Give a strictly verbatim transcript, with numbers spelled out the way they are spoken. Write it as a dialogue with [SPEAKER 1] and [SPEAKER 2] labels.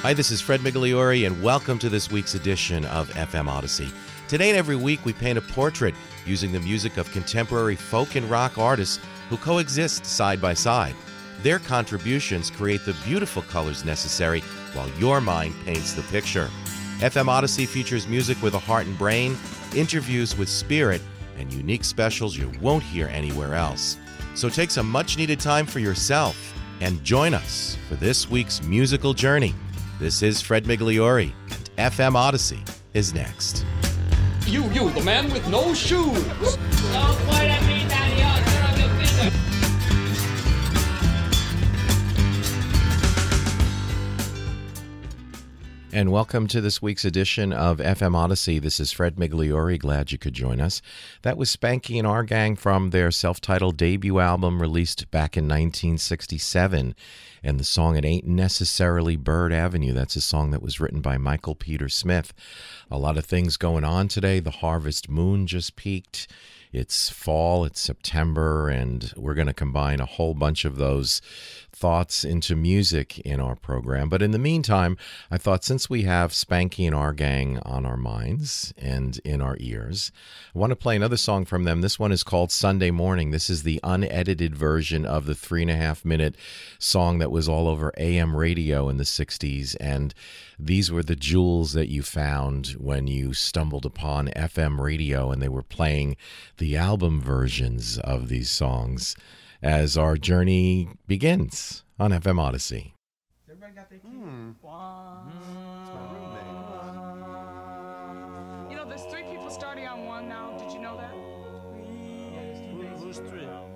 [SPEAKER 1] Hi, this is Fred Migliore, and welcome to this week's edition of F M Odyssey. Today and every week, we paint a portrait using the music of contemporary folk and rock artists who coexist side by side. Their contributions create the beautiful colors necessary while your mind paints the picture. F M Odyssey features music with a heart and brain, interviews with spirit, and unique specials you won't hear anywhere else. So take some much-needed time for yourself and join us for this week's musical journey. This is Fred Migliore, and F M Odyssey is next.
[SPEAKER 2] You, you, the man with no shoes!
[SPEAKER 3] Don't point at me, Daddy. I'll turn off your finger.
[SPEAKER 1] And welcome to this week's edition of F M Odyssey. This is Fred Migliore. Glad you could join us. That was Spanky and Our Gang from their self-titled debut album released back in nineteen sixty-seven. And the song It Ain't Necessarily Bird Avenue. That's a song that was written by Michael Peter Smith. A lot of things going on today. The harvest moon just peaked. It's fall, it's September, and we're going to combine a whole bunch of those thoughts into music in our program. But in the meantime, I thought since we have Spanky and Our Gang on our minds and in our ears, I want to play another song from them. This one is called Sunday Morning. This is the unedited version of the three and a half minute song that was all over A M radio in the sixties. And these were the jewels that you found when you stumbled upon F M radio and they were playing the album versions of these songs as our journey begins on F M Odyssey.
[SPEAKER 4] Everybody got their key?
[SPEAKER 5] Hmm.
[SPEAKER 4] One.
[SPEAKER 5] It's my roommate.
[SPEAKER 6] You know, there's three people starting on one now. Did you know that?
[SPEAKER 4] Yeah, there's two
[SPEAKER 5] Who,
[SPEAKER 4] bases.
[SPEAKER 5] who's three?